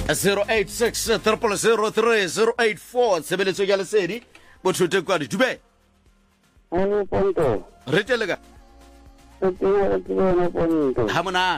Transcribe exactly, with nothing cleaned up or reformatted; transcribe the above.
zero eight six triple zero three zero eight four tshebeletso ya lesedi bothute kwa ditube Ano ponto. re telega Ke ke ke no ponto. ha mona